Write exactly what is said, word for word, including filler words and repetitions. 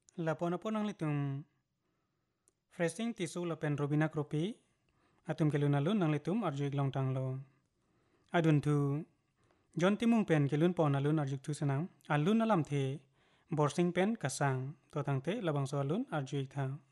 Lapon-apon ang litum Freshing tisu lapen robina kropi atum kelun alun nang litum arjuik long tanglo. Adun tu John timung pen kelun pon alun arjuk tu senang alun alam the borsing pen kasang to tangte labang so alun arjuik tha.